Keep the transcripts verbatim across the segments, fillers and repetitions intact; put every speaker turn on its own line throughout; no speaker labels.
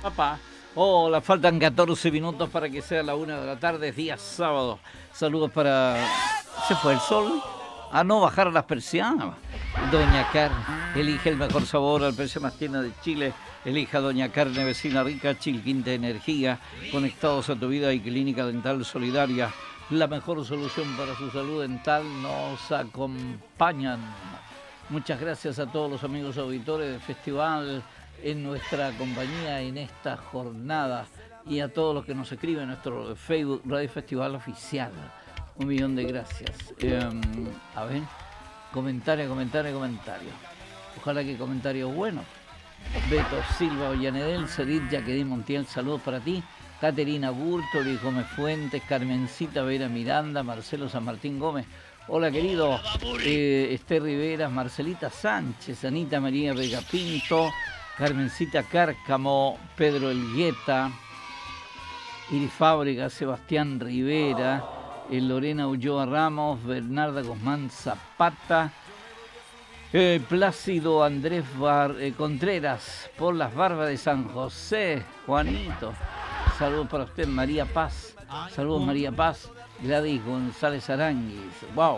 Papá. Hola, faltan catorce minutos para que sea la una de la tarde, es día sábado. Saludos para... ¿Se fue el sol? A no bajar las persianas. Doña Carne, elige el mejor sabor al precio más tierno de Chile. Elija Doña Carne, vecina rica, Chilquín de Energía. Conectados a tu vida y Clínica Dental Solidaria. La mejor solución para su salud dental nos acompañan. Muchas gracias a todos los amigos auditores del festival en nuestra compañía en esta jornada y a todos los que nos escriben en nuestro Facebook Radio Festival Oficial. Un millón de gracias. Eh, a ver, comentario, comentario, comentario. Ojalá que comentarios buenos. Beto Silva Ollanedel, Cedit Yaquedín Montiel, saludos para ti. Caterina Burto, Luis Gómez Fuentes, Carmencita Vera Miranda, Marcelo San Martín Gómez. Hola querido, eh, Esther Rivera, Marcelita Sánchez, Anita María Vega Pinto, Carmencita Cárcamo, Pedro Elgueta, Iris Fábrega, Sebastián Rivera, eh, Lorena Ulloa Ramos, Bernarda Guzmán Zapata, eh, Plácido Andrés Bar, eh, Contreras, por las Barbas de San José, Juanito, saludos para usted, María Paz, saludos María Paz, Gladys González Aranguis, wow.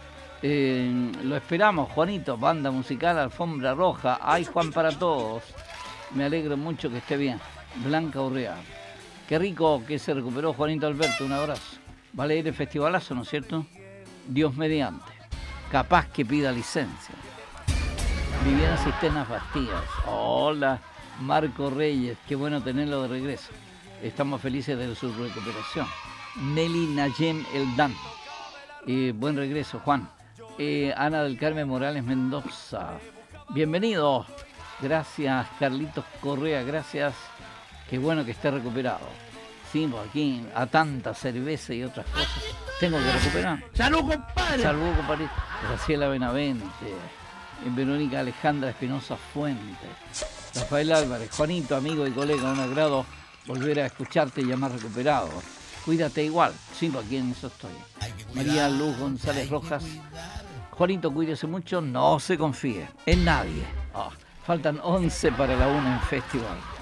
Eh, lo esperamos, Juanito, banda musical, Alfombra Roja, hay Juan para todos, me alegro mucho que esté bien. Blanca Urrea, qué rico que se recuperó Juanito Alberto, un abrazo. Va a leer el festivalazo, ¿no es cierto? Dios mediante, capaz que pida licencia. Viviana Cisternas Bastías, hola. Marco Reyes, qué bueno tenerlo de regreso, estamos felices de su recuperación. Nelly Nayem Eldán, eh, buen regreso Juan. Eh, Ana del Carmen Morales Mendoza, bienvenido. Gracias Carlitos Correa, gracias, qué bueno que esté recuperado. Sí, por aquí a tanta cerveza y otras cosas tengo que recuperar.
¡Salud, compadre!
Salud, compadre. Graciela Benavente, Verónica Alejandra Espinosa Fuentes, Rafael Álvarez, Juanito, amigo y colega, un agrado volver a escucharte y llamar recuperado. Cuídate igual, sí, aquí en eso estoy. María Luz González Rojas, Juanito, cuídese mucho, no se confíe en nadie. Oh, faltan once para la una en festival.